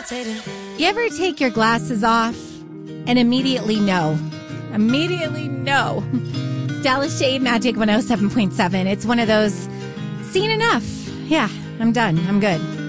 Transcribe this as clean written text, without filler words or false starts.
You ever take your glasses off and immediately know? Immediately know. Stella Shade Magic 107.7. It's one of those, seen enough. Yeah, I'm done. I'm good.